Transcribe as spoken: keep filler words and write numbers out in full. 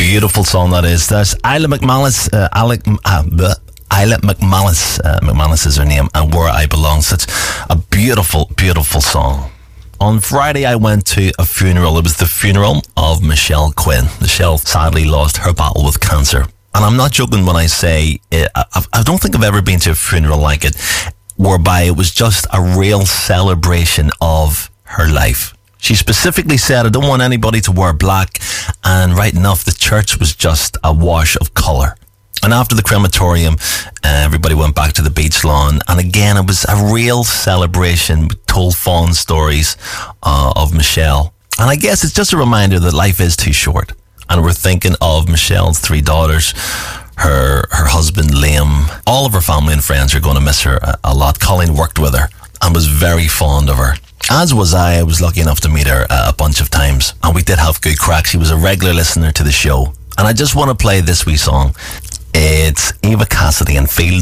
beautiful song that is. That's Isla McManus, uh, Alec, uh, bleh, Isla McManus, uh, McManus is her name, and Where I Belong. Such a beautiful, beautiful song. On Friday, I went to a funeral. It was the funeral of Michelle Quinn. Michelle sadly lost her battle with cancer. And I'm not joking when I say, it, I, I don't think I've ever been to a funeral like it, whereby it was just a real celebration of her life. She specifically said, I don't want anybody to wear black. And right enough, the church was just a wash of colour. And after the crematorium, uh, everybody went back to the beach lawn. And again, it was a real celebration. We told fond stories uh, of Michelle. And I guess it's just a reminder that life is too short. And we're thinking of Michelle's three daughters, her her husband, Liam. All of her family and friends are going to miss her a, a lot. Colleen worked with her and was very fond of her. As was I. I was lucky enough to meet her uh, a bunch of times. And we did have good crack. She was a regular listener to the show. And I just want to play this wee song. It's Eva Cassidy and Fields